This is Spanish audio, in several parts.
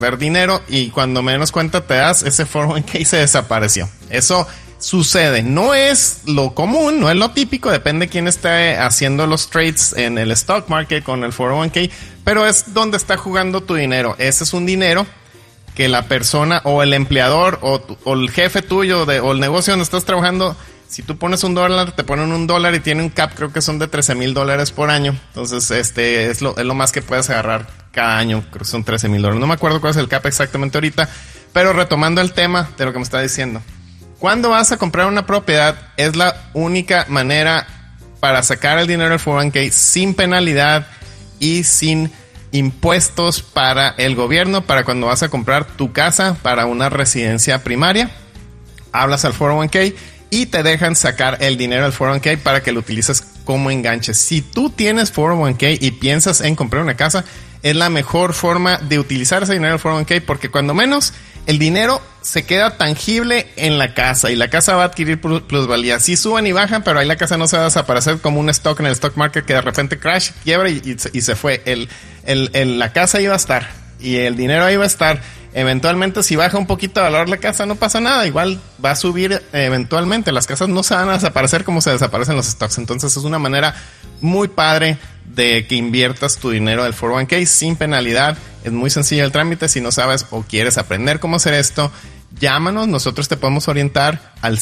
ver dinero y cuando menos cuenta te das, ese 401k se desapareció. Eso sucede, no es lo común, no es lo típico, depende de quién esté haciendo los trades en el stock market con el 401k, pero es donde está jugando tu dinero. Ese es un dinero que la persona o el empleador o el jefe tuyo o el negocio donde estás trabajando, si tú pones $1, te ponen $1 y tiene un cap, creo que son de $13,000 por año. Entonces, es lo más que puedes agarrar cada año, creo que son $13,000. No me acuerdo cuál es el cap exactamente ahorita, pero retomando el tema de lo que me está diciendo. Cuando vas a comprar una propiedad, es la única manera para sacar el dinero del 401k sin penalidad y sin impuestos para el gobierno, para cuando vas a comprar tu casa para una residencia primaria. Hablas al 401k y te dejan sacar el dinero del 401k para que lo utilices como enganche. Si tú tienes 401k y piensas en comprar una casa, es la mejor forma de utilizar ese dinero del 401k, porque cuando menos el dinero se queda tangible en la casa y la casa va a adquirir plusvalía. Sí suben y bajan, pero ahí la casa no se va a desaparecer como un stock en el stock market que de repente crash, quiebra y se fue. La casa iba a estar y el dinero ahí va a estar. Eventualmente, si baja un poquito de valor la casa, no pasa nada. Igual va a subir eventualmente. Las casas no se van a desaparecer como se desaparecen los stocks. Entonces, es una manera muy padre de que inviertas tu dinero del 401k sin penalidad. Es muy sencillo el trámite. Si no sabes o quieres aprender cómo hacer esto, llámanos. Nosotros te podemos orientar al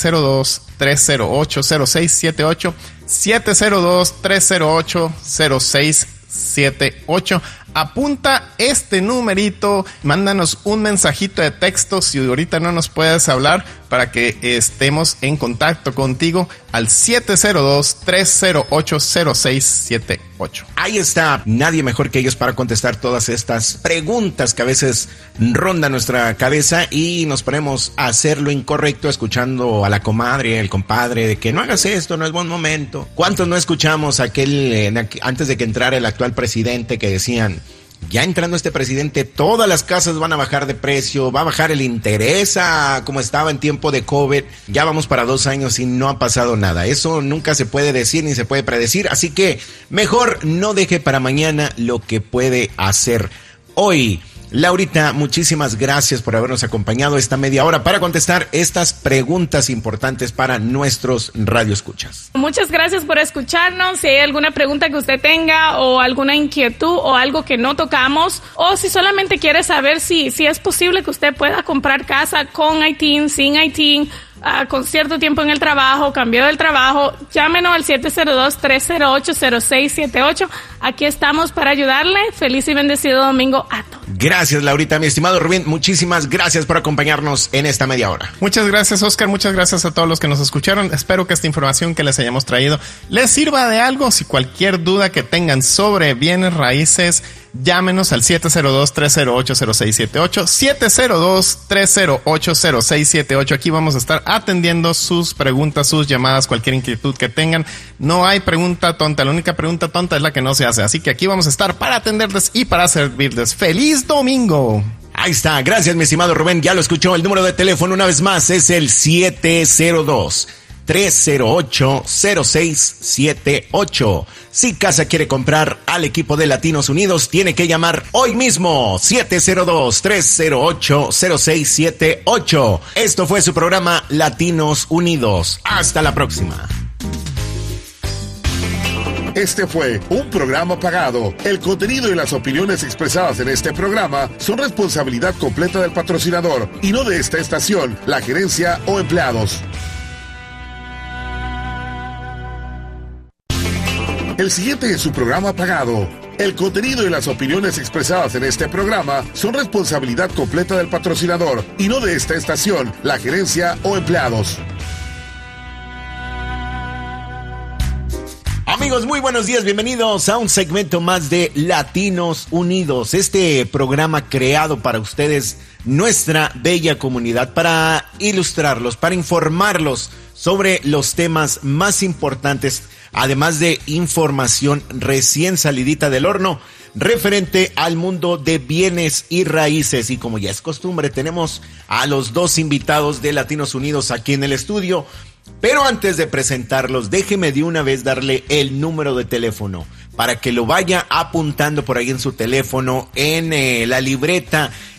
702-308-0678. 702-308-0678. Apunta este numerito, mándanos un mensajito de texto si ahorita no nos puedes hablar para que estemos en contacto contigo al 702-308-0678. Ahí está, nadie mejor que ellos para contestar todas estas preguntas que a veces rondan nuestra cabeza y nos ponemos a hacer lo incorrecto escuchando a la comadre, el compadre, de que no hagas esto, no es buen momento. ¿Cuántos no escuchamos antes de que entrara el actual presidente que decían, ya entrando este presidente, todas las casas van a bajar de precio, va a bajar el interés como estaba en tiempo de COVID, ya vamos para 2 años y no ha pasado nada? Eso nunca se puede decir ni se puede predecir, así que mejor no deje para mañana lo que puede hacer hoy. Laurita, muchísimas gracias por habernos acompañado esta media hora para contestar estas preguntas importantes para nuestros radioescuchas. Muchas gracias por escucharnos. Si hay alguna pregunta que usted tenga o alguna inquietud o algo que no tocamos, o si solamente quiere saber si es posible que usted pueda comprar casa con ITIN, sin ITIN, con cierto tiempo en el trabajo, cambió del trabajo, llámenos al 702-308-0678. Aquí estamos para ayudarle. Feliz y bendecido domingo a todos. Gracias, Laurita. Mi estimado Rubén, muchísimas gracias por acompañarnos en esta media hora. Muchas gracias, Oscar. Muchas gracias a todos los que nos escucharon. Espero que esta información que les hayamos traído les sirva de algo. Si cualquier duda que tengan sobre bienes raíces, llámenos al 702-308-0678, 702-308-0678. Aquí vamos a estar atendiendo sus preguntas, sus llamadas, cualquier inquietud que tengan. No hay pregunta tonta, la única pregunta tonta es la que no se hace. Así que aquí vamos a estar para atenderles y para servirles. ¡Feliz domingo! Ahí está, gracias mi estimado Rubén, ya lo escuchó. El número de teléfono una vez más es el 702-308-0678. Si casa quiere comprar al equipo de Latinos Unidos, tiene que llamar hoy mismo, 702-308-0678. Esto fue su programa Latinos Unidos. Hasta la próxima. Este fue un programa pagado. El contenido y las opiniones expresadas en este programa son responsabilidad completa del patrocinador y no de esta estación, la gerencia o empleados. El siguiente es su programa pagado. El contenido y las opiniones expresadas en este programa son responsabilidad completa del patrocinador y no de esta estación, la gerencia o empleados. Amigos, muy buenos días, bienvenidos a un segmento más de Latinos Unidos, este programa creado para ustedes, nuestra bella comunidad, para ilustrarlos, para informarlos sobre los temas más importantes, además de información recién salidita del horno, referente al mundo de bienes y raíces. Y como ya es costumbre, tenemos a los dos invitados de Latinos Unidos aquí en el estudio. Pero antes de presentarlos, déjeme de una vez darle el número de teléfono para que lo vaya apuntando por ahí en su teléfono, en la libreta.